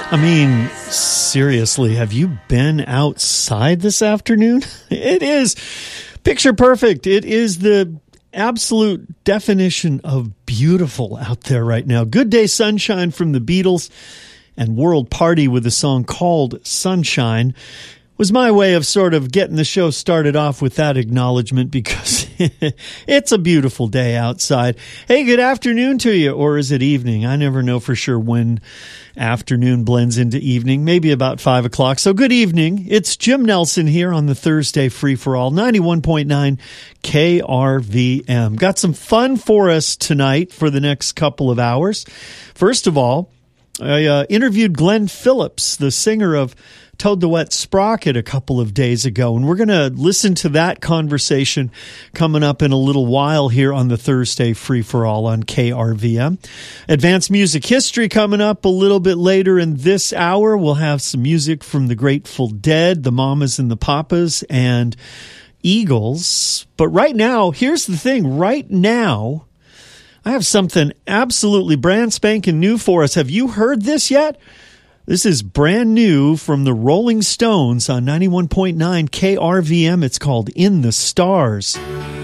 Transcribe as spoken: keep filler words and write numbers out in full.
I mean, seriously, have you been outside this afternoon? It is picture perfect. It is the absolute definition of beautiful out there right now. Good Day Sunshine from the Beatles and World Party with a song called Sunshine was my way of sort of getting the show started off with that acknowledgement because it's a beautiful day outside. Hey, good afternoon to you, or is it evening? I never know for sure when afternoon blends into evening, maybe about five o'clock. So good evening. It's Jim Nelson here on the Thursday Free for All, ninety-one point nine K R V M. Got some fun for us tonight for the next couple of hours. First of all, I uh, interviewed Glenn Phillips, the singer of Toad the Wet Sprocket, a couple of days ago, and we're going to listen to that conversation coming up in a little while here on the Thursday Free for All on K R V M. Advanced Music History coming up a little bit later in this hour. We'll have some music from the Grateful Dead, the Mamas and the Papas, and Eagles. But right now, here's the thing. Right now, I have something absolutely brand spanking new for us. Have you heard this yet? This is brand new from the Rolling Stones on ninety-one point nine K R V M. It's called In the Stars.